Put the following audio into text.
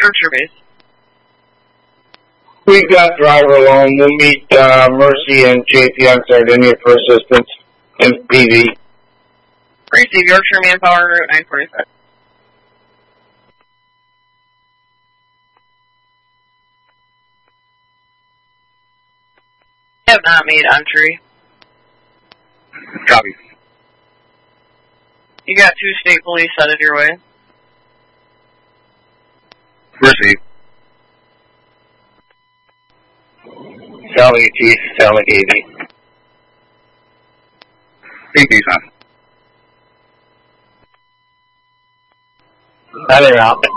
Yorkshire base. We've got driver alone. We'll meet Mercy and JP on Sardinia for assistance in PV. Receive Yorkshire manpower route 945. Have not made entry. Copy. You got 2 state police headed your way. Mercy. Sally Chief, Sally 80. PP, son. Another out.